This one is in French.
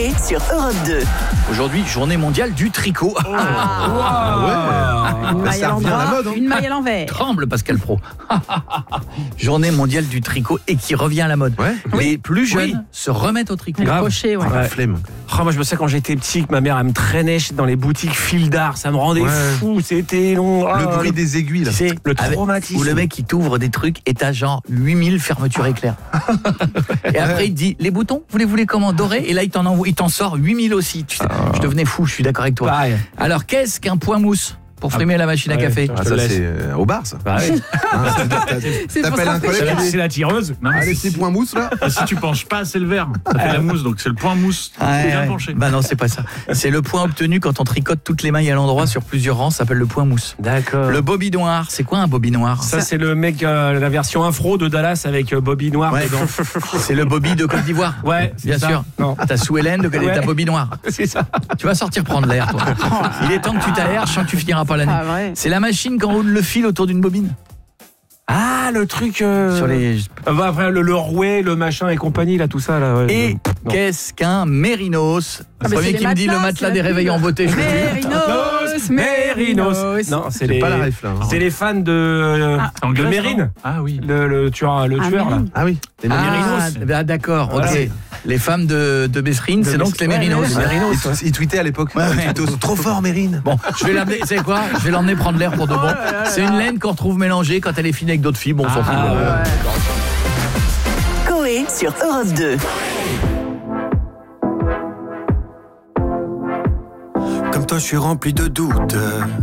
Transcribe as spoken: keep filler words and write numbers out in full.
Coé sur Europe deux. Aujourd'hui, journée mondiale du tricot. Oh. Ah, Une maille à l'endroit, mode, hein. une maille à l'envers. Tremble Pascal Pro. Journée mondiale du tricot et qui revient à la mode. Ouais. Les plus jeunes Oui. se remettent au tricot. Le Grave. crochet, ouais. Ah, Ouais. flemme. Oh, moi je me souviens quand j'étais petit que ma mère elle me traînait dans les boutiques fil d'art, ça me rendait Ouais. fou, c'était long. Le Oh, bruit des aiguilles, là. Tu sais, Le avec- traumatisme. où le mec il t'ouvre des trucs et t'as genre huit mille fermetures éclair. Et après il te dit les boutons, voulez-vous les comment dorés? Et là il t'en envoie, il t'en sort huit mille aussi. Tu sais, je devenais fou, je suis d'accord avec toi. Pareil. Alors qu'est-ce qu'un point mousse pour frimer la machine à Ouais, café? je Ah, te ça, laisse. c'est euh, au bar, ça. Bah ouais. Hein, c'est- t'as- C'est pour T'appelles ça un que- collègue, C'est la- tu c'est dis, la tireuse. Non, mais ah, les si, petits points mousse, là. si tu penches pas assez le verbe, ça fait la mousse, donc c'est le point mousse. Ouais, bien ouais. penché. Bah non, c'est pas ça. C'est le point obtenu quand on tricote toutes les mailles à l'endroit sur plusieurs rangs, ça s'appelle le point mousse. D'accord. Le bobby noir, c'est quoi un bobby noir? Ça c'est le mec, euh, la version infro de Dallas avec euh, Bobby Noir Ouais. dedans. C'est le bobby de Côte d'Ivoire. Ouais, c'est Bien ça. sûr. Non. T'as Sue Hélène de Ouais. ta bobby noire. C'est ça. Tu vas sortir prendre l'air, toi. Il est temps que tu t'aères, je sens que tu finiras pas l'année. Ah, vrai. C'est la machine qui enroule le fil autour d'une bobine. Ah, le truc. euh, Sur les... euh, bah, après, le, le rouet, le machin et compagnie, là, tout ça. Là, ouais. Et Non. qu'est-ce qu'un mérinos? Ah, Le mais premier c'est qui les me dit le matelas, matelas c'est des la réveils pub. en beauté, je le dis. Mérinos, Mérinos. Non, c'est J'ai les, pas la ref, là. hein. c'est les fans de, euh, En de Grèce, Mérine. non Ah oui. Le, le tueur, le Ah, tueur là. Mérine. Ah oui. Les Ah, mérinos. bah, d'accord, Voilà. ok. Les femmes de, de Messrine, De c'est donc Mess- les ouais, mérinos. ouais, Mérinos, Ils t- Ils tweetaient à l'époque. Ouais, ouais. Ils tweetaient, trop fort, Mérine. Bon, je vais l'amener, tu sais quoi? Je vais l'emmener prendre l'air pour de bon. C'est une laine qu'on retrouve mélangée quand elle est fine avec d'autres fibres, on s'en fout. Ah, ouais. Coé sur Europe deux. Comme toi, je suis rempli de doutes.